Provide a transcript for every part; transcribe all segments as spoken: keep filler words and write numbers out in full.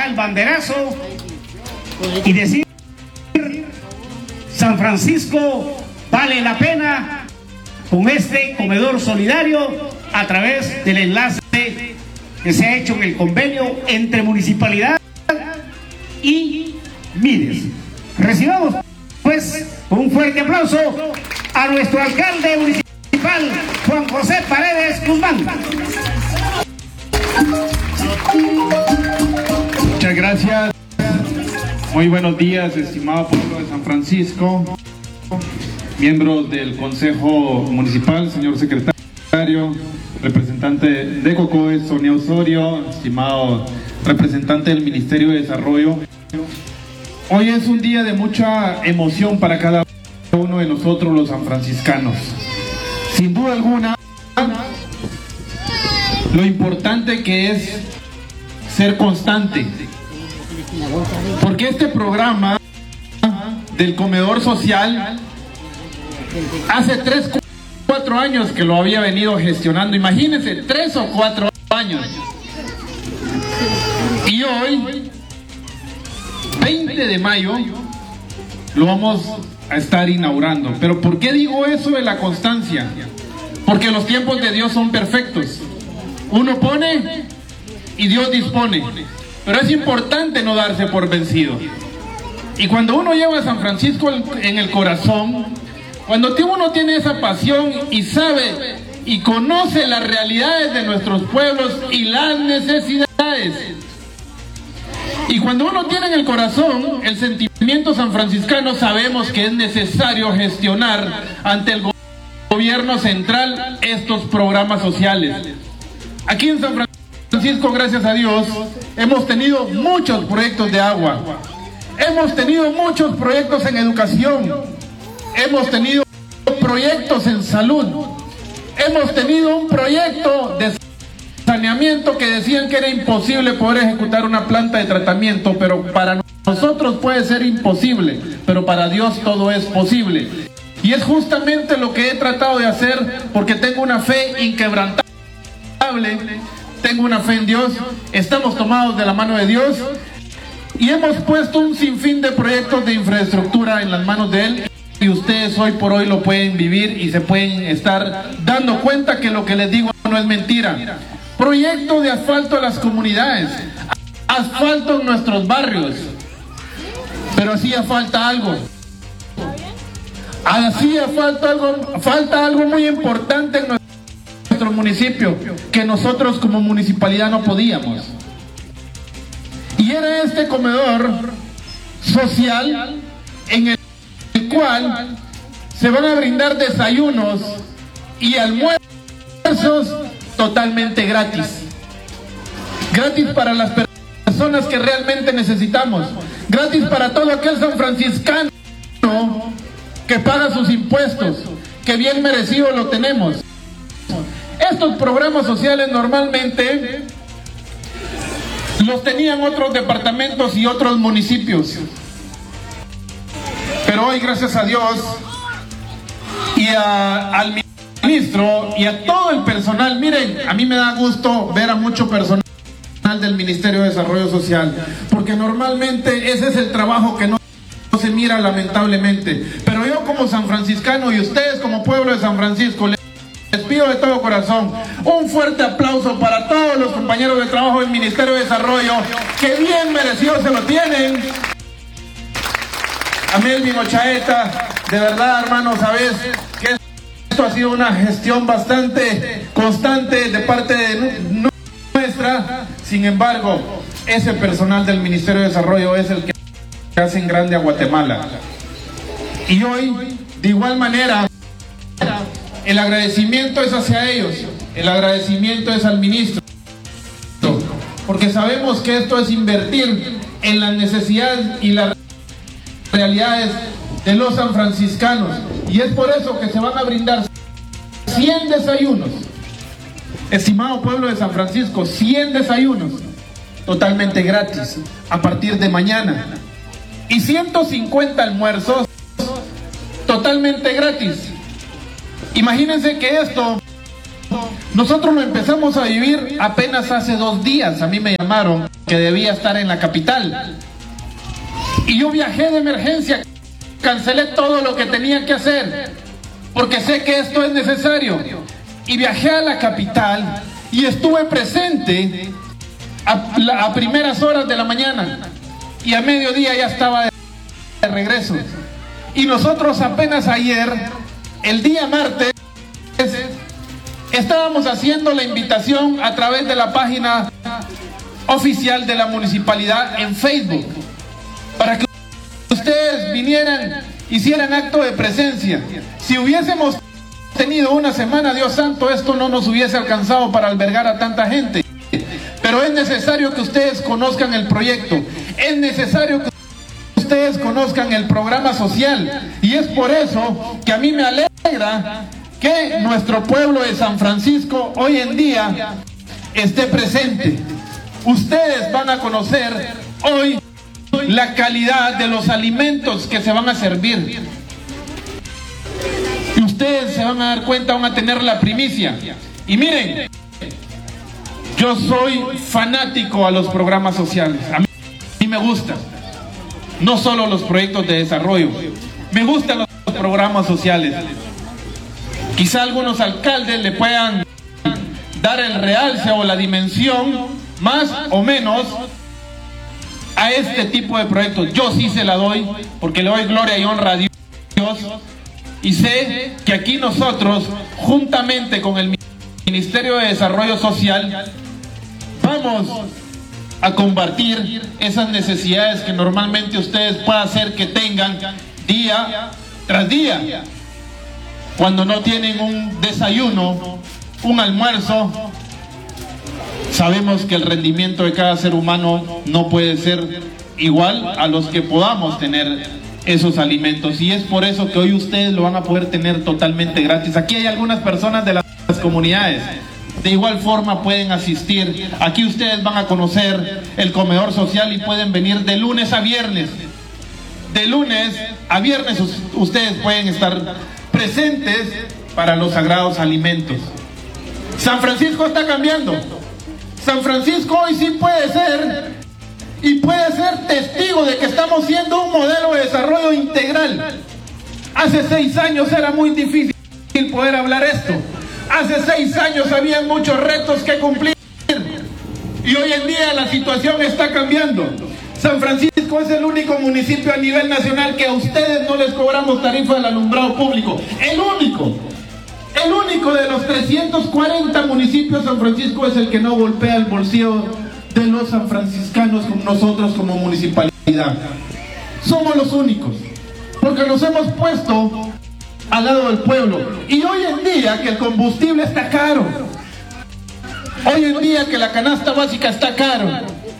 el banderazo y decir: San Francisco vale la pena con este comedor solidario a través del enlace que se ha hecho en el convenio entre Municipalidad y Mides. Recibamos pues con un fuerte aplauso a nuestro alcalde municipal, Juan José Paredes Guzmán. Muchas gracias. Muy buenos días, estimado pueblo de San Francisco, miembros del Consejo Municipal, señor secretario, representante de COCODE, Sonia Osorio, estimado representante del Ministerio de Desarrollo. Hoy es un día de mucha emoción para cada uno de nosotros los sanfranciscanos. Sin duda alguna, lo importante que es ser constante, porque este programa del comedor social hace tres, cuatro años que lo había venido gestionando. Imagínense, tres o cuatro años. Y hoy, veinte de mayo, lo vamos a estar inaugurando. Pero ¿por qué digo eso de la constancia? Porque los tiempos de Dios son perfectos. Uno pone y Dios dispone. Pero es importante no darse por vencido. Y cuando uno lleva a San Francisco en el corazón, cuando uno tiene esa pasión y sabe y conoce las realidades de nuestros pueblos y las necesidades, y cuando uno tiene en el corazón el sentimiento sanfranciscano, sabemos que es necesario gestionar ante el gobierno central estos programas sociales. Aquí en San Francisco, gracias a Dios, hemos tenido muchos proyectos de agua, hemos tenido muchos proyectos en educación, hemos tenido proyectos en salud, hemos tenido un proyecto de saneamiento que decían que era imposible poder ejecutar una planta de tratamiento, pero para nosotros puede ser imposible, pero para Dios todo es posible. Y es justamente lo que he tratado de hacer, porque tengo una fe inquebrantable, tengo una fe en Dios, estamos tomados de la mano de Dios y hemos puesto un sinfín de proyectos de infraestructura en las manos de Él. Y ustedes hoy por hoy lo pueden vivir y se pueden estar dando cuenta que lo que les digo no es mentira. Proyecto de asfalto a las comunidades, asfalto en nuestros barrios, pero hacía falta algo. Hacía falta algo, falta algo muy importante en nuestro municipio, que nosotros como municipalidad no podíamos. Y era este comedor social en el el cual se van a brindar desayunos y almuerzos totalmente gratis. Gratis para las personas que realmente necesitamos. Gratis para todo aquel sanfranciscano que paga sus impuestos, que bien merecido lo tenemos. Estos programas sociales normalmente los tenían otros departamentos y otros municipios. Pero hoy, gracias a Dios y a, al ministro y a todo el personal, miren, a mí me da gusto ver a mucho personal del Ministerio de Desarrollo Social, porque normalmente ese es el trabajo que no, no se mira, lamentablemente. Pero yo como sanfranciscano y ustedes como pueblo de San Francisco, les, les pido de todo corazón un fuerte aplauso para todos los compañeros de trabajo del Ministerio de Desarrollo, que bien merecido se lo tienen. A Melvin Ochaeta, de verdad, hermano, sabes que esto ha sido una gestión bastante constante de parte de nuestra. Sin embargo, ese personal del Ministerio de Desarrollo es el que hace en grande a Guatemala. Y hoy, de igual manera, el agradecimiento es hacia ellos, el agradecimiento es al ministro, porque sabemos que esto es invertir en las necesidades y las realidades de los sanfranciscanos, y es por eso que se van a brindar cien desayunos, estimado pueblo de San Francisco, cien desayunos totalmente gratis a partir de mañana, y ciento cincuenta almuerzos totalmente gratis. Imagínense que esto Nosotros lo empezamos a vivir apenas hace dos días. A mí me llamaron que debía estar en la capital. Y yo viajé de emergencia, cancelé todo lo que tenía que hacer, porque sé que esto es necesario. Y viajé a la capital y estuve presente a, la, a primeras horas de la mañana. Y a mediodía ya estaba de regreso. Y nosotros apenas ayer, el día martes, estábamos haciendo la invitación a través de la página oficial de la municipalidad en Facebook, para que ustedes vinieran, hicieran acto de presencia. Si hubiésemos tenido una semana, Dios santo, esto no nos hubiese alcanzado para albergar a tanta gente. Pero es necesario que ustedes conozcan el proyecto, es necesario que ustedes conozcan el programa social, y es por eso que a mí me alegra que nuestro pueblo de San Francisco hoy en día esté presente. Ustedes van a conocer hoy la calidad de los alimentos que se van a servir. Y ustedes se van a dar cuenta, van a tener la primicia. Y miren, yo soy fanático a los programas sociales. A mí, a mí me gustan. No solo los proyectos de desarrollo. Me gustan los programas sociales. Quizá algunos alcaldes le puedan dar el realce o la dimensión más o menos a este tipo de proyectos. Yo sí se la doy, porque le doy gloria y honra a Dios, y sé que aquí nosotros, juntamente con el Ministerio de Desarrollo Social, vamos a combatir esas necesidades que normalmente ustedes pueden hacer que tengan día tras día. Cuando no tienen un desayuno, un almuerzo, sabemos que el rendimiento de cada ser humano no puede ser igual a los que podamos tener esos alimentos. Y es por eso que hoy ustedes lo van a poder tener totalmente gratis. Aquí hay algunas personas de las comunidades. De igual forma pueden asistir. Aquí ustedes van a conocer el comedor social y pueden venir de lunes a viernes. De lunes a viernes ustedes pueden estar presentes para los sagrados alimentos. San Francisco está cambiando. San Francisco hoy sí puede ser y puede ser testigo de que estamos siendo un modelo de desarrollo integral. Hace seis años era muy difícil poder hablar esto. Hace seis años había muchos retos que cumplir. Y hoy en día la situación está cambiando. San Francisco es el único municipio a nivel nacional que a ustedes no les cobramos tarifa del alumbrado público. El único. El único de los trescientos cuarenta municipios. San Francisco es el que no golpea el bolsillo de los sanfranciscanos con nosotros como municipalidad. Somos los únicos, porque nos hemos puesto al lado del pueblo. Y hoy en día que el combustible está caro, hoy en día que la canasta básica está caro,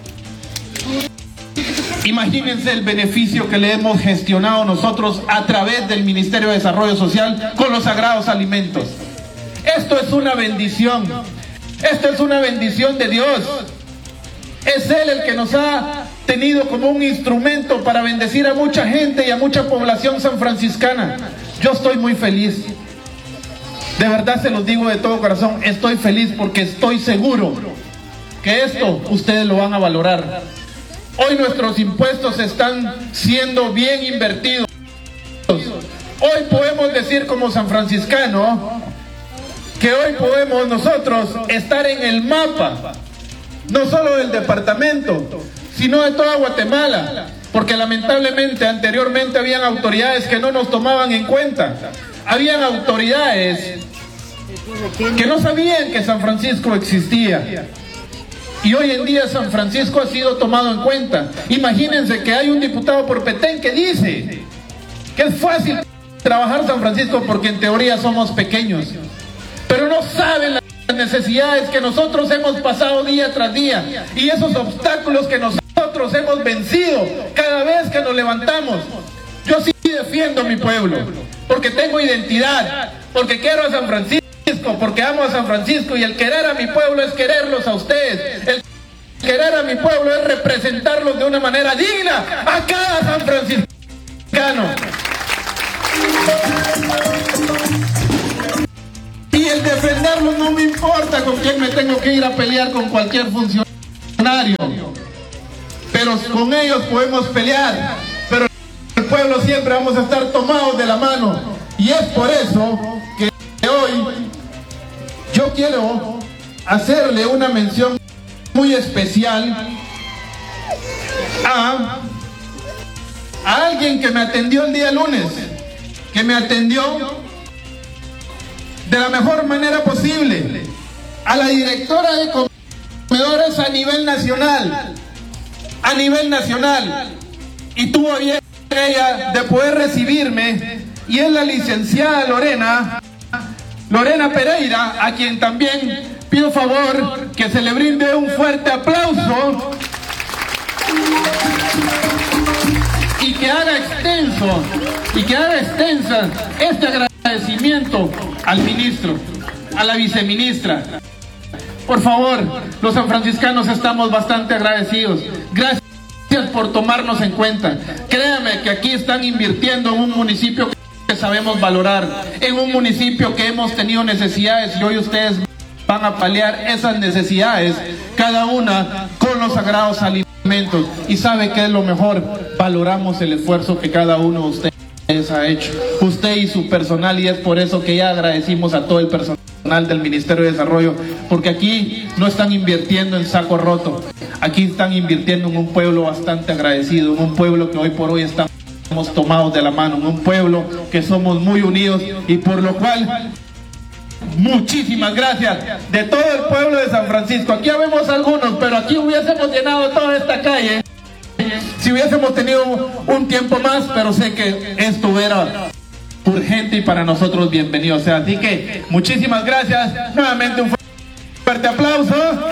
imagínense el beneficio que le hemos gestionado nosotros a través del Ministerio de Desarrollo Social con los sagrados alimentos. Esto es una bendición. Esto es una bendición de Dios. Es Él el que nos ha tenido como un instrumento para bendecir a mucha gente y a mucha población sanfranciscana. Yo estoy muy feliz. De verdad se los digo de todo corazón, estoy feliz porque estoy seguro que esto ustedes lo van a valorar. Hoy nuestros impuestos están siendo bien invertidos. Hoy podemos decir como sanfranciscano que hoy podemos nosotros estar en el mapa, no solo del departamento, sino de toda Guatemala, porque lamentablemente anteriormente habían autoridades que no nos tomaban en cuenta. Habían autoridades que no sabían que San Francisco existía. Y hoy en día San Francisco ha sido tomado en cuenta. Imagínense que hay un diputado por Petén que dice que es fácil trabajar San Francisco porque en teoría somos pequeños, pero no saben las necesidades que nosotros hemos pasado día tras día y esos obstáculos que nosotros hemos vencido cada vez que nos levantamos. Yo sí defiendo a mi pueblo porque tengo identidad, porque quiero a San Francisco, porque amo a San Francisco, y el querer a mi pueblo es quererlos a ustedes. El querer a mi pueblo es representarlos de una manera digna a cada sanfranciscano. Y Y el defenderlo no me importa con quién me tengo que ir a pelear, con cualquier funcionario. Pero con ellos podemos pelear. Pero el pueblo siempre vamos a estar tomados de la mano. Y es por eso que hoy yo quiero hacerle una mención muy especial a, a alguien que me atendió el día lunes, que me atendió de la mejor manera posible, a la directora de comedores a nivel nacional, a nivel nacional, y tuvo bien ella de poder recibirme, y es la licenciada Lorena, Lorena Pereira, a quien también pido favor que se le brinde un fuerte aplauso y que haga extenso, y que haga extensa este agradecimiento al ministro, a la viceministra. Por favor, los sanfranciscanos estamos bastante agradecidos. Gracias por tomarnos en cuenta. Créanme que aquí están invirtiendo en un municipio que sabemos valorar, en un municipio que hemos tenido necesidades, y hoy ustedes van a paliar esas necesidades, cada una con los sagrados alimentos. Y sabe que es lo mejor, valoramos el esfuerzo que cada uno de ustedes ha hecho, usted y su personal, y es por eso que ya agradecimos a todo el personal del Ministerio de Desarrollo, porque aquí no están invirtiendo en saco roto, aquí están invirtiendo en un pueblo bastante agradecido, en un pueblo que hoy por hoy estamos tomados de la mano, en un pueblo que somos muy unidos, y por lo cual muchísimas gracias de todo el pueblo de San Francisco. Aquí vemos algunos, pero aquí hubiésemos llenado toda esta calle si hubiésemos tenido un tiempo más, pero sé que esto era urgente y para nosotros bienvenido. O sea, así que muchísimas gracias. Nuevamente un fuerte aplauso.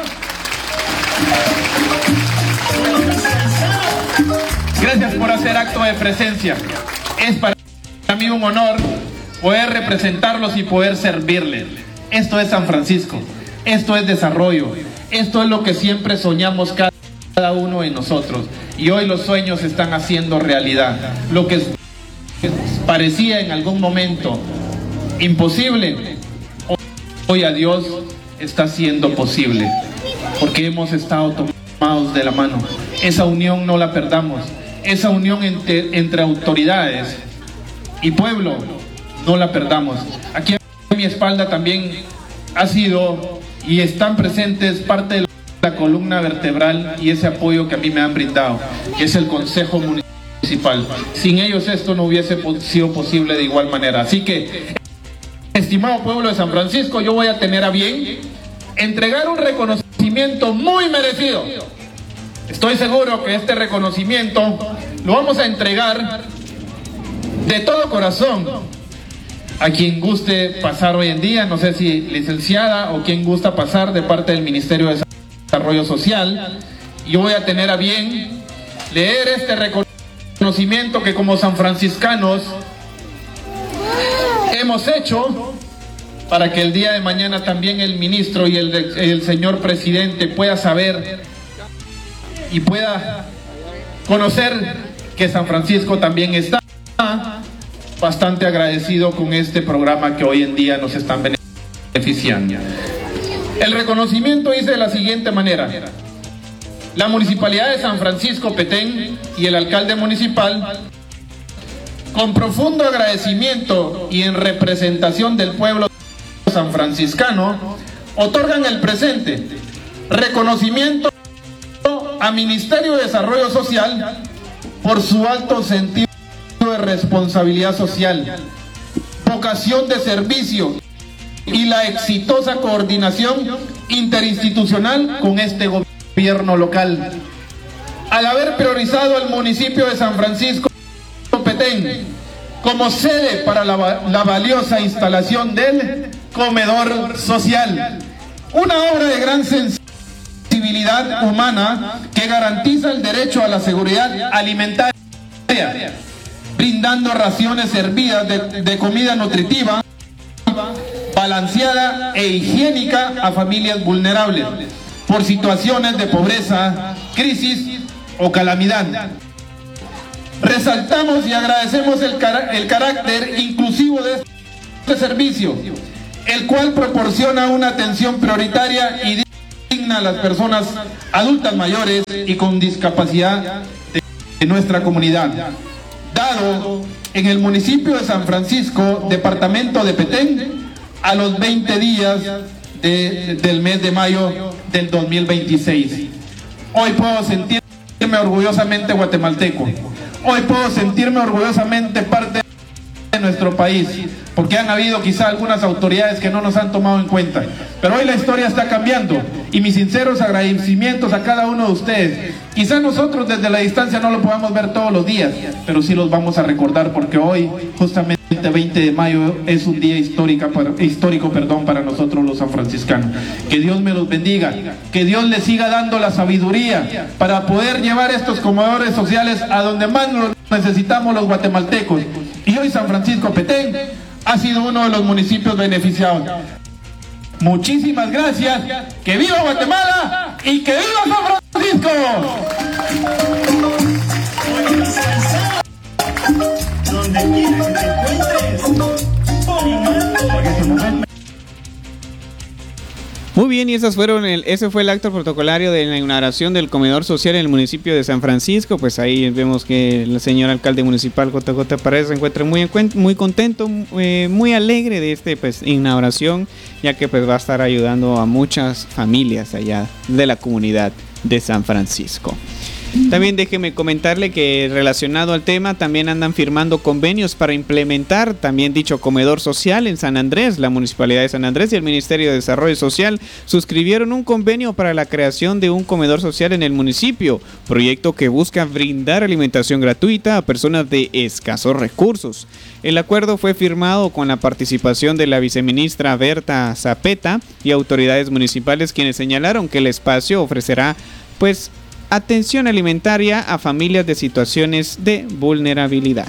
Gracias por hacer acto de presencia. Es para mí un honor poder representarlos y poder servirles. Esto es San Francisco, esto es desarrollo, esto es lo que siempre soñamos cada uno de nosotros, y hoy los sueños se están haciendo realidad. Lo que parecía en algún momento imposible, hoy a Dios está siendo posible, porque hemos estado tomados de la mano. Esa unión no la perdamos, esa unión entre, entre autoridades y pueblo, no la perdamos. Aquí a mi espalda también ha sido y están presentes parte de la columna vertebral y ese apoyo que a mí me han brindado, que es el Consejo Municipal. Sin ellos esto no hubiese sido posible de igual manera. Así que, estimado pueblo de San Francisco, yo voy a tener a bien entregar un reconocimiento muy merecido. Estoy seguro que este reconocimiento lo vamos a entregar de todo corazón a quien guste pasar hoy en día, no sé si licenciada o quien gusta pasar de parte del Ministerio de Desarrollo Social. Yo voy a tener a bien leer este reconocimiento que como sanfranciscanos hemos hecho, para que el día de mañana también el ministro y el, el señor presidente pueda saber y pueda conocer que San Francisco también está bastante agradecido con este programa que hoy en día nos están beneficiando. El reconocimiento dice de la siguiente manera: la Municipalidad de San Francisco Petén y el alcalde municipal, con profundo agradecimiento y en representación del pueblo sanfranciscano, otorgan el presente reconocimiento a Ministerio de Desarrollo Social por su alto sentido de responsabilidad social, vocación de servicio y la exitosa coordinación interinstitucional con este gobierno local, al haber priorizado al municipio de San Francisco Petén como sede para la, la valiosa instalación del comedor social, una obra de gran sensibilidad humana que garantiza el derecho a la seguridad alimentaria, brindando raciones servidas de, de comida nutritiva, balanceada e higiénica a familias vulnerables por situaciones de pobreza, crisis o calamidad. Resaltamos y agradecemos el, car el carácter inclusivo de este servicio, el cual proporciona una atención prioritaria y digna a las personas adultas mayores y con discapacidad de nuestra comunidad. Dado en el municipio de San Francisco, departamento de Petén, a los veinte días de, del mes de mayo del dos mil veintiséis. Hoy puedo sentirme orgullosamente guatemalteco. Hoy puedo sentirme orgullosamente parte de nuestro país, porque han habido quizá algunas autoridades que no nos han tomado en cuenta, pero hoy la historia está cambiando y mis sinceros agradecimientos a cada uno de ustedes. Quizá nosotros desde la distancia no lo podamos ver todos los días, pero sí los vamos a recordar, porque hoy justamente veinte de mayo es un día histórica para, histórico perdón, para nosotros los sanfranciscanos. Que Dios me los bendiga, que Dios les siga dando la sabiduría para poder llevar estos comedores sociales a donde más los necesitamos los guatemaltecos. Y hoy San Francisco Petén ha sido uno de los municipios beneficiados. Muchísimas gracias, que viva Guatemala y que viva San Francisco. Donde quiera que te encuentres, Muy bien, y esas fueron el, ese fue el acto protocolario de la inauguración del comedor social en el municipio de San Francisco. Pues ahí vemos que el señor alcalde municipal J J Paredes se encuentra muy, muy contento, eh, muy alegre de esta pues, inauguración, ya que pues va a estar ayudando a muchas familias allá de la comunidad de San Francisco. También déjeme comentarle que relacionado al tema también andan firmando convenios para implementar también dicho comedor social en San Andrés. La Municipalidad de San Andrés y el Ministerio de Desarrollo Social suscribieron un convenio para la creación de un comedor social en el municipio, proyecto que busca brindar alimentación gratuita a personas de escasos recursos. El acuerdo fue firmado con la participación de la viceministra Berta Zapeta y autoridades municipales, quienes señalaron que el espacio ofrecerá pues atención alimentaria a familias de situaciones de vulnerabilidad.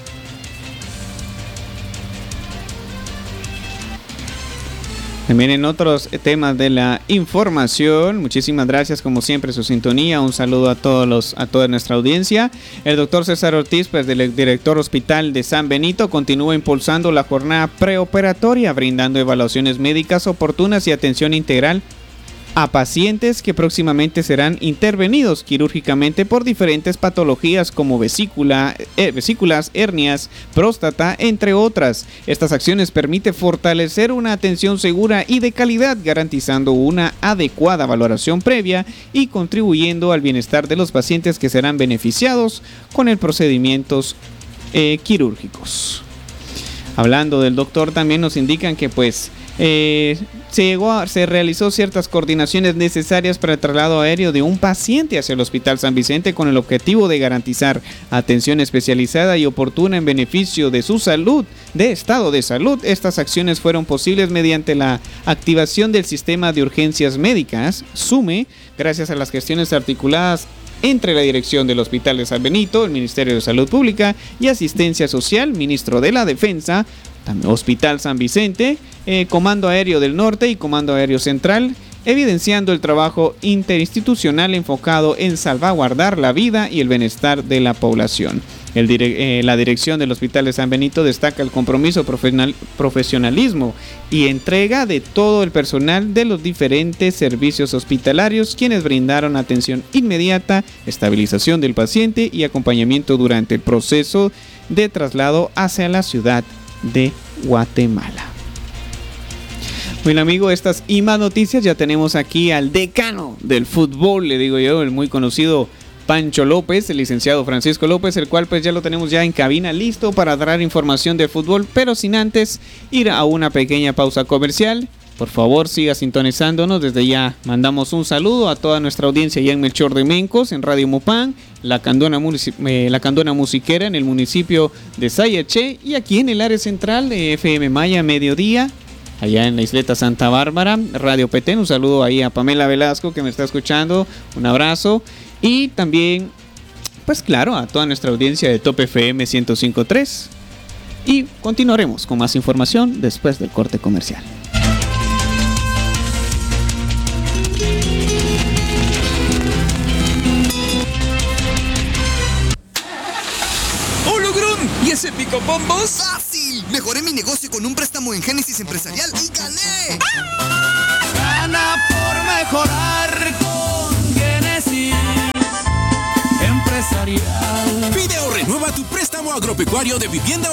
También en otros temas de la información, muchísimas gracias como siempre su sintonía, un saludo a todos los, a toda nuestra audiencia. El doctor César Ortiz, pues del director hospital de San Benito, continúa impulsando la jornada preoperatoria, brindando evaluaciones médicas oportunas y atención integral a pacientes que próximamente serán intervenidos quirúrgicamente por diferentes patologías como vesícula, eh, vesículas, hernias, próstata, entre otras. Estas acciones permiten fortalecer una atención segura y de calidad, garantizando una adecuada valoración previa y contribuyendo al bienestar de los pacientes que serán beneficiados con el procedimientos eh, quirúrgicos. Hablando del doctor, también nos indican que pues eh, se, llegó a, se realizó ciertas coordinaciones necesarias para el traslado aéreo de un paciente hacia el Hospital San Vicente con el objetivo de garantizar atención especializada y oportuna en beneficio de su salud, de estado de salud. Estas acciones fueron posibles mediante la activación del sistema de urgencias médicas, SUME, gracias a las gestiones articuladas entre la dirección del Hospital de San Benito, el Ministerio de Salud Pública y Asistencia Social, Ministro de la Defensa, Hospital San Vicente, eh, Comando Aéreo del Norte y Comando Aéreo Central, evidenciando el trabajo interinstitucional enfocado en salvaguardar la vida y el bienestar de la población. El dire- eh, la dirección del Hospital de San Benito destaca el compromiso, profesional- profesionalismo y entrega de todo el personal de los diferentes servicios hospitalarios, quienes brindaron atención inmediata, estabilización del paciente y acompañamiento durante el proceso de traslado hacia la ciudad de Guatemala. Bueno, amigo, estas y más noticias, ya tenemos aquí al decano del fútbol, le digo yo, el muy conocido Pancho López, el licenciado Francisco López, el cual pues ya lo tenemos ya en cabina listo para dar información de fútbol, pero sin antes ir a una pequeña pausa comercial. Por favor, siga sintonizándonos. Desde ya mandamos un saludo a toda nuestra audiencia allá en Melchor de Mencos, en Radio Mopán, la Candona, eh, la Candona Musiquera en el municipio de Sayaché y aquí en el área central de F M Maya Mediodía, allá en la isleta Santa Bárbara, Radio Petén. Un saludo ahí a Pamela Velasco que me está escuchando, un abrazo. Y también, pues claro, a toda nuestra audiencia de Top F M ciento cinco punto tres. Y continuaremos con más información después del corte comercial. ¡Hologrun! ¿Y ese picobombos? ¡Fácil! Mejoré mi negocio con un préstamo en Génesis Empresarial y gané. Gana por mejorar con Génesis Empresarial. Pide o renueva tu préstamo agropecuario de vivienda